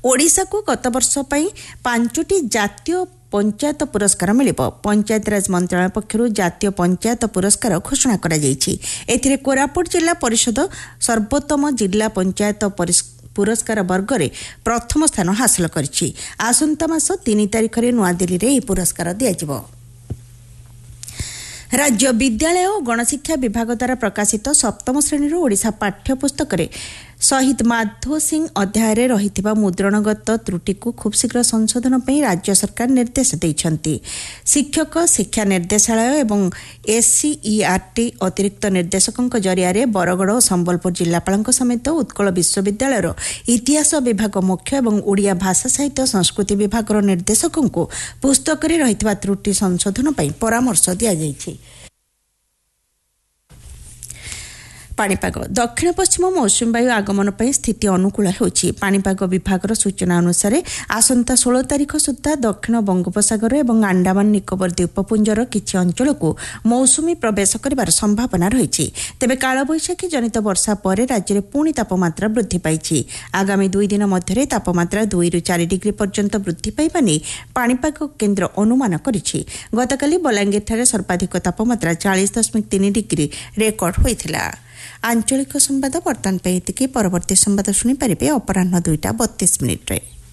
ओडिशा को गत वर्ष पई 5टी जातीय पंचायत पुरस्कार मिलिबो। पंचायत राज मंत्रालय पक्षरु जातीय पंचायत पुरस्कार घोषणा करा जायछि। एथिरे कोरापुट जिला परिषद सर्वोत्तम जिला पंचायत पुरस्कार वर्ग रे प्रथम स्थान हासिल करिछि। आसंता मास 3 तारिख रे नवा दिल्ली रे पुरस्कार दिया जिवो। राज्य विद्यालय और गणशिक्षा विभाग द्वारा प्रकाशित सप्तम श्रेणी ओडिशा पाठ्यपुस्तक रे शहीद माधो सिंह अध्याय रही मुद्रणगत त्रुटि को खूब शीघ्र संशोधन पर राज्य सरकार निर्देश देइछन्ति। शिक्षक शिक्षा निर्देशालय एवं एससीईआरटी अतिरिक्त निर्देशकों जरिया बरगड़ और संबलपुर जिलापाल समेत उत्कल विश्वविद्यालय इतिहास विभाग मुख्य और ओडिया भाषा साहित्य संस्कृति विभाग निर्देशकों को पुस्तक रे रही त्रुटि संशोधन पर परामर्श दिया जायछि। पाणीपाग दक्षिण पश्चिम मौसुमी वायु आगमन पर स्थिति अनुकूल होछि। पाणीपाग विभाग सूचना अनुसार आसंता 16 तारिख सुधा दक्षिण बंगोपसागर और अंडमान निकोबर द्वीपपुंजर किछि अंचल को मौसुमी प्रवेश करिवार संभावना रही। तेबे कालबैशाखी जनित वर्षा पर राज्य में पुणी तापमात्रा वृद्धि पाई। आगामी 2 दिन मध्य तापमात्रा 2 ରୁ 4 डिग्री पर्यंत वृद्धि पाइबा नहीं पाणीपाग केन्द्र अनुमान करिछि। गतकाली बलांगीर सर्वाधिक तापमात्रा 40.3 डिग्री रेकर्ड होइथिला। आंचलिक संवाद वर्तमान पे परवर्ती संवाद शुणी पारे अपराह्न 2:32 रे।